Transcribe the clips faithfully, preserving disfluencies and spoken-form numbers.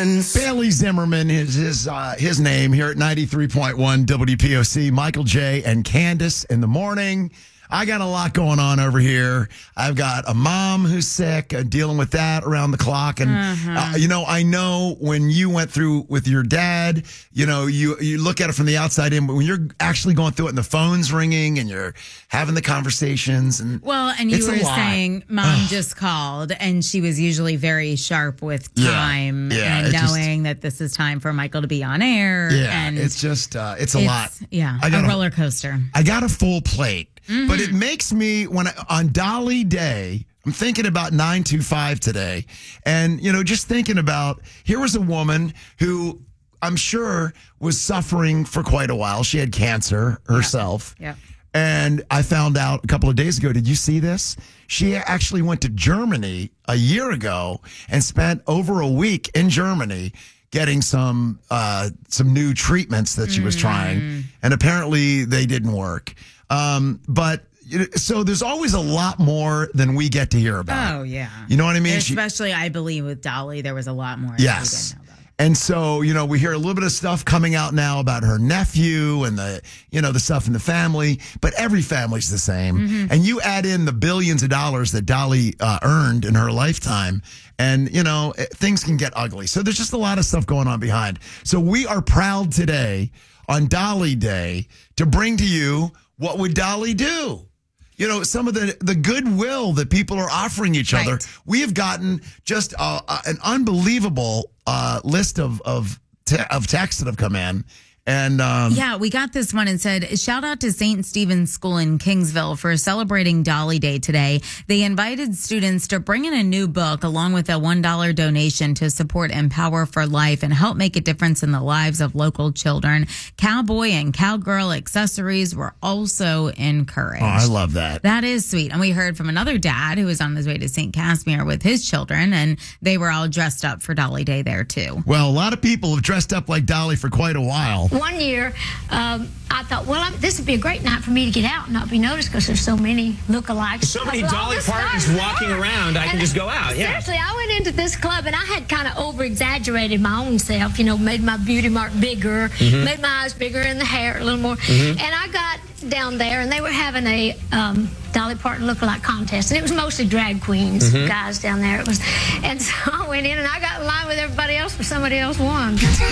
friends. Bailey Zimmerman is his uh, his name here at ninety-three point one W P O C. Michael J. and Candace in the morning. I got a lot going on over here. I've got a mom who's sick, uh, dealing with that around the clock. And, uh-huh. uh, you know, I know when you went through with your dad, you know, you, you look at it from the outside in, but when you're actually going through it and the phone's ringing and you're having the conversations. And well, and you were saying mom just called and she was usually very sharp with time yeah, yeah, and knowing just, that this is time for Michael to be on air. Yeah, and it's just, uh, it's a it's, lot. Yeah, I got a roller coaster. I got a full plate. Mm-hmm. But it makes me, when I, on Dolly Day, I'm thinking about nine two five today. And, you know, just thinking about, here was a woman who I'm sure was suffering for quite a while. She had cancer herself. Yeah. yeah. And I found out a couple of days ago, did you see this? She actually went to Germany a year ago and spent over a week in Germany getting some uh, some new treatments that she was mm. trying. And apparently they didn't work. Um, but so there's always a lot more than we get to hear about. Oh, yeah. You know what I mean? Especially, she, I believe, with Dolly, there was a lot more. Yes. And so, you know, we hear a little bit of stuff coming out now about her nephew and the, you know, the stuff in the family, but every family's the same. Mm-hmm. And you add in the billions of dollars that Dolly uh, earned in her lifetime, and, you know, things can get ugly. So there's just a lot of stuff going on behind. So we are proud today on Dolly Day to bring to you What Would Dolly Do? You know, some of the, the goodwill that people are offering each other. Right. We have gotten just uh, uh, an unbelievable uh, list of of, te- of texts that have come in. And um, yeah, we got this one and said, shout out to Saint Stephen's School in Kingsville for celebrating Dolly Day today. They invited students to bring in a new book along with a one dollar donation to support Empower for Life and help make a difference in the lives of local children. Cowboy and cowgirl accessories were also encouraged. Oh, I love that. That is sweet. And we heard from another dad who was on his way to Saint Casimir with his children, and they were all dressed up for Dolly Day there too. Well, a lot of people have dressed up like Dolly for quite a while. One year, um, I thought, well, I'm, this would be a great night for me to get out and not be noticed because there's so many lookalikes. So many Dolly Partons walking around, I and can just go out, yeah. Seriously, I went into this club and I had kind of over-exaggerated my own self, you know, made my beauty mark bigger, mm-hmm. made my eyes bigger and the hair a little more. Mm-hmm. And I got down there and they were having a um, Dolly Parton lookalike contest. And it was mostly drag queens, mm-hmm. guys down there. It was, And so I went in and I got in line with everybody else for somebody else won.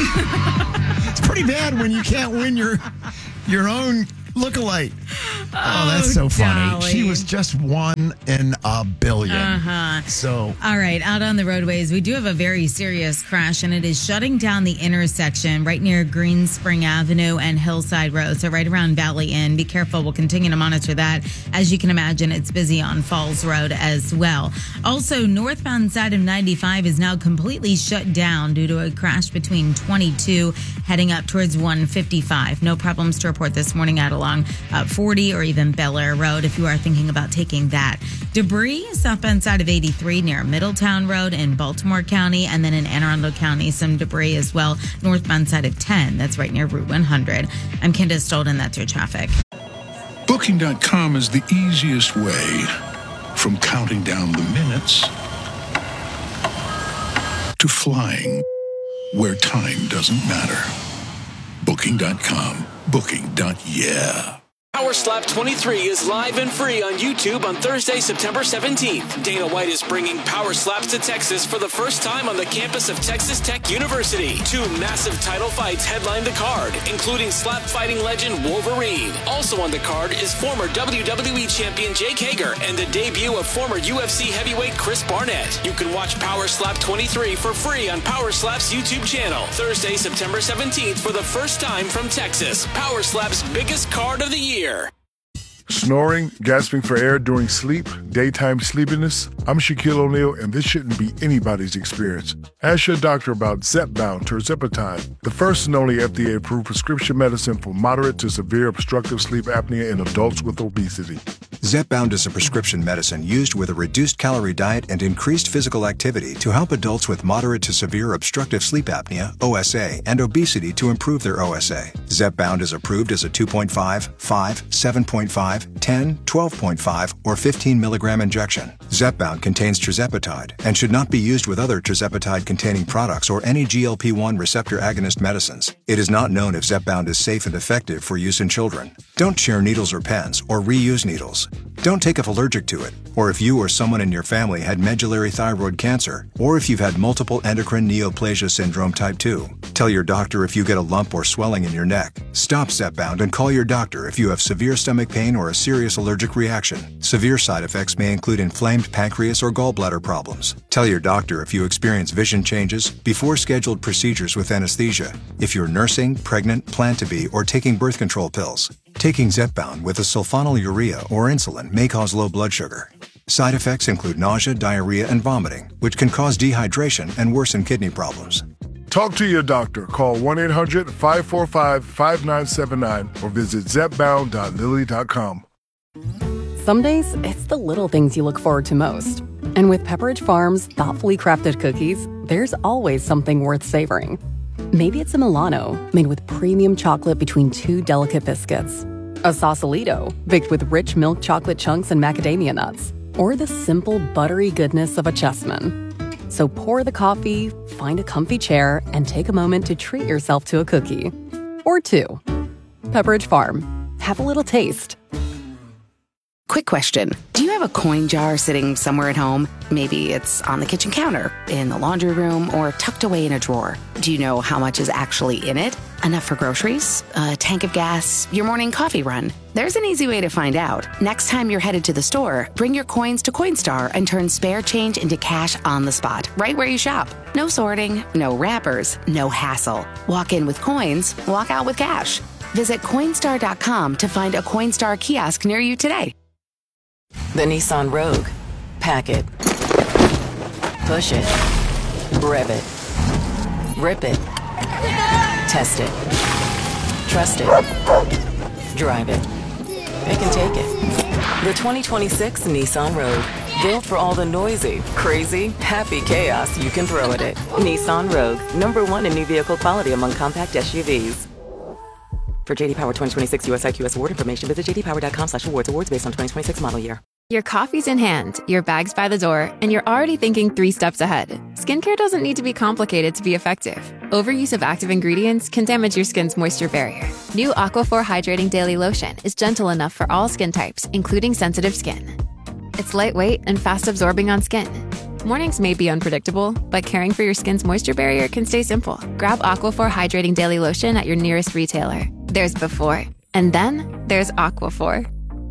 It's pretty bad when you can't win your your own lookalike. Oh, oh, that's so funny. Dolly. She was just one in a billion. Uh-huh. So, all right, out on the roadways, we do have a very serious crash, and it is shutting down the intersection right near Green Spring Avenue and Hillside Road. So right around Valley Inn. Be careful. We'll continue to monitor that. As you can imagine, it's busy on Falls Road as well. Also, northbound side of ninety-five is now completely shut down due to a crash between twenty-two heading up towards one fifty-five. No problems to report this morning out along uh, forty or even Bel Air Road if you are thinking about taking that. Debris southbound side of eighty-three near Middletown Road in Baltimore County, and then in Anne Arundel County, some debris as well. Northbound side of ten, that's right near Route one hundred. I'm Candace Stolden, that's your traffic. Booking dot com is the easiest way from counting down the minutes to flying where time doesn't matter. Booking dot com. Booking. Yeah. Power Slap twenty-three is live and free on YouTube on Thursday, September seventeenth. Dana White is bringing Power Slaps to Texas for the first time on the campus of Texas Tech University. Two massive title fights headline the card, including slap fighting legend Wolverine. Also on the card is former W W E champion Jake Hager and the debut of former U F C heavyweight Chris Barnett. You can watch Power Slap twenty-three for free on Power Slap's YouTube channel. Thursday, September seventeenth for the first time from Texas. Power Slap's biggest card of the year. Snoring, gasping for air during sleep, daytime sleepiness? I'm Shaquille O'Neal, and this shouldn't be anybody's experience. Ask your doctor about Zepbound Tirzepatide, the first and only F D A-approved prescription medicine for moderate to severe obstructive sleep apnea in adults with obesity. Zepbound is a prescription medicine used with a reduced calorie diet and increased physical activity to help adults with moderate to severe obstructive sleep apnea, O S A, and obesity to improve their O S A. Zepbound is approved as a two point five, five, seven point five, ten, twelve point five, or fifteen milligram injection. Zepbound contains tirzepatide and should not be used with other tirzepatide-containing products or any G L P one receptor agonist medicines. It is not known if Zepbound is safe and effective for use in children. Don't share needles or pens or reuse needles. Don't take if allergic to it, or if you or someone in your family had medullary thyroid cancer, or if you've had multiple endocrine neoplasia syndrome type two. Tell your doctor if you get a lump or swelling in your neck. Stop Zepbound and call your doctor if you have severe stomach pain or a serious allergic reaction. Severe side effects may include inflamed pancreas or gallbladder problems. Tell your doctor if you experience vision changes before scheduled procedures with anesthesia, if you're nursing, pregnant, plan to be, or taking birth control pills. Taking Zepbound with a sulfonylurea or insulin may cause low blood sugar. Side effects include nausea, diarrhea, and vomiting, which can cause dehydration and worsen kidney problems. Talk to your doctor. Call one eight hundred, five four five, five nine seven nine or visit zepbound dot lilly dot com. Some days, it's the little things you look forward to most. And with Pepperidge Farm's thoughtfully crafted cookies, there's always something worth savoring. Maybe it's a Milano, made with premium chocolate between two delicate biscuits. A Sausalito, baked with rich milk chocolate chunks and macadamia nuts. Or the simple, buttery goodness of a Chessman. So pour the coffee, find a comfy chair, and take a moment to treat yourself to a cookie. Or two. Pepperidge Farm. Have a little taste. Quick question. Do you have a coin jar sitting somewhere at home? Maybe it's on the kitchen counter, in the laundry room, or tucked away in a drawer. Do you know how much is actually in it? Enough for groceries? A tank of gas? Your morning coffee run? There's an easy way to find out. Next time you're headed to the store, bring your coins to Coinstar and turn spare change into cash on the spot, right where you shop. No sorting, no wrappers, no hassle. Walk in with coins, walk out with cash. Visit Coinstar dot com to find a Coinstar kiosk near you today. The Nissan Rogue. Pack it. Push it. Rev it. Rip it. Test it. Trust it. Drive it. It can take it. The twenty twenty-six Nissan Rogue. Built for all the noisy, crazy, happy chaos you can throw at it. Nissan Rogue. Number one in new vehicle quality among compact S U Vs. For J D Power twenty twenty-six U S I Q S award information, visit j d power dot com slash awards. Awards based on twenty twenty-six model year. Your coffee's in hand, your bag's by the door, and you're already thinking three steps ahead. Skincare doesn't need to be complicated to be effective. Overuse of active ingredients can damage your skin's moisture barrier. New Aquaphor Hydrating Daily Lotion is gentle enough for all skin types, including sensitive skin. It's lightweight and fast-absorbing on skin. Mornings may be unpredictable, but caring for your skin's moisture barrier can stay simple. Grab Aquaphor Hydrating Daily Lotion at your nearest retailer. There's before, and then there's Aquaphor.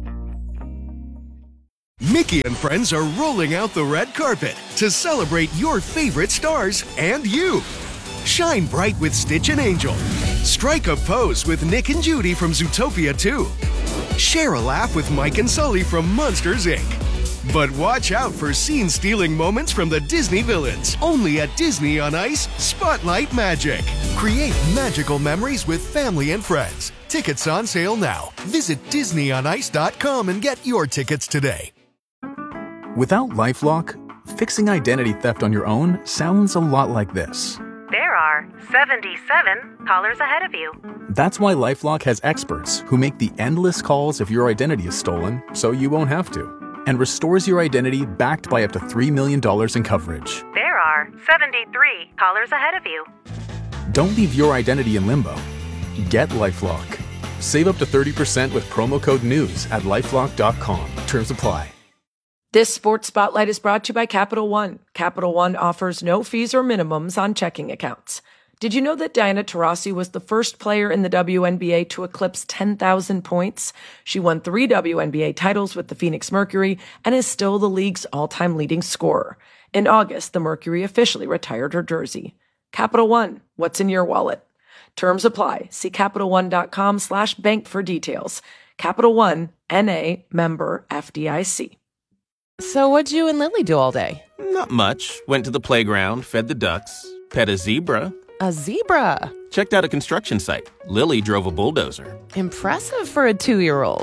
Mickey and friends are rolling out the red carpet to celebrate your favorite stars and you. Shine bright with Stitch and Angel. Strike a pose with Nick and Judy from Zootopia two. Share a laugh with Mike and Sully from Monsters, Incorporated. But watch out for scene-stealing moments from the Disney villains. Only at Disney on Ice Spotlight Magic. Create magical memories with family and friends. Tickets on sale now. Visit disney on ice dot com and get your tickets today. Without LifeLock, fixing identity theft on your own sounds a lot like this. There are seventy-seven callers ahead of you. That's why LifeLock has experts who make the endless calls if your identity is stolen so you won't have to, and restores your identity backed by up to three million dollars in coverage. There are seventy-three callers ahead of you. Don't leave your identity in limbo. Get LifeLock. Save up to thirty percent with promo code NEWS at lifelock dot com. Terms apply. This Sports Spotlight is brought to you by Capital One. Capital One offers no fees or minimums on checking accounts. Did you know that Diana Taurasi was the first player in the W N B A to eclipse ten thousand points? She won three W N B A titles with the Phoenix Mercury and is still the league's all-time leading scorer. In August, the Mercury officially retired her jersey. Capital One, what's in your wallet? Terms apply. See Capital One dot com slash bank for details. Capital One, N A, member F D I C. So what'd you and Lily do all day? Not much. Went to the playground, fed the ducks, pet a zebra. A zebra? Checked out a construction site. Lily drove a bulldozer. Impressive for a two-year-old.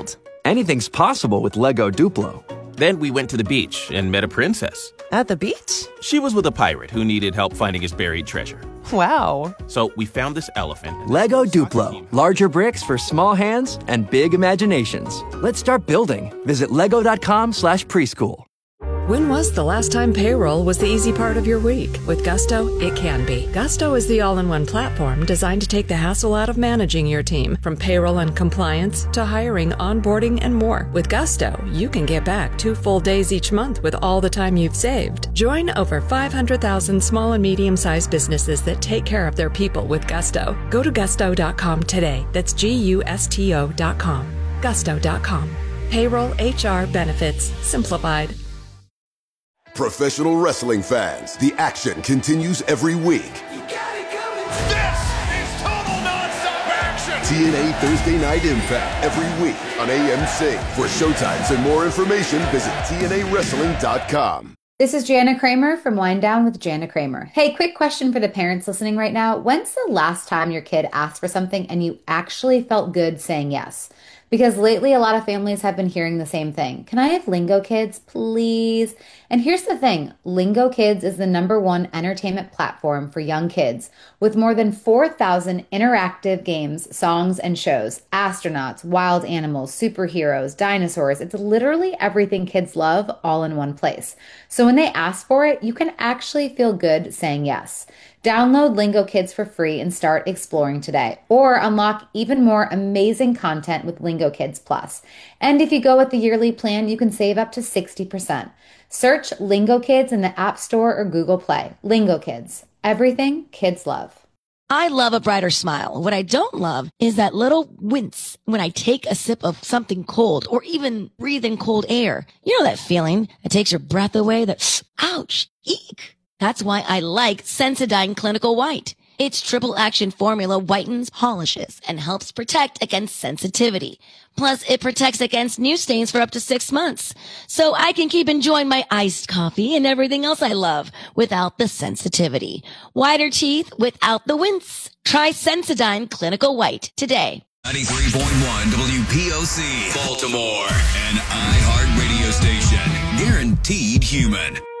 Anything's possible with Lego Duplo. Then we went to the beach and met a princess. At the beach? She was with a pirate who needed help finding his buried treasure. Wow. So we found this elephant. Lego Duplo. Larger bricks for small hands and big imaginations. Let's start building. Visit lego.com slash preschool. When was the last time payroll was the easy part of your week? With Gusto, it can be. Gusto is the all-in-one platform designed to take the hassle out of managing your team, from payroll and compliance to hiring, onboarding, and more. With Gusto, you can get back two full days each month with all the time you've saved. Join over five hundred thousand small and medium-sized businesses that take care of their people with Gusto. Go to gusto dot com today. That's G U S T O dot com. gusto dot com. Payroll, H R, benefits, simplified. Professional wrestling fans, the action continues every week. You got it coming. This is total nonstop action. T N A Thursday Night Impact every week on A M C. For showtimes and more information, visit T N A wrestling dot com. This is Jana Kramer from Wind Down with Jana Kramer. Hey, quick question for the parents listening right now. When's the last time your kid asked for something and you actually felt good saying yes? Because lately, a lot of families have been hearing the same thing. Can I have Lingo Kids, please? And here's the thing. Lingo Kids is the number one entertainment platform for young kids with more than four thousand interactive games, songs, and shows. Astronauts, wild animals, superheroes, dinosaurs. It's literally everything kids love all in one place. So when they ask for it, you can actually feel good saying yes. Download Lingo Kids for free and start exploring today. Or unlock even more amazing content with Lingo Kids Plus. And if you go with the yearly plan, you can save up to sixty percent. Search Lingo Kids in the App Store or Google Play. Lingo Kids. Everything kids love. I love a brighter smile. What I don't love is that little wince when I take a sip of something cold or even breathe in cold air. You know that feeling that takes your breath away, that ouch, eek. That's why I like Sensodyne Clinical White. Its triple action formula whitens, polishes, and helps protect against sensitivity. Plus, it protects against new stains for up to six months. So I can keep enjoying my iced coffee and everything else I love without the sensitivity. Whiter teeth without the wince. Try Sensodyne Clinical White today. ninety-three point one W P O C, Baltimore, an iHeart radio station. Guaranteed human.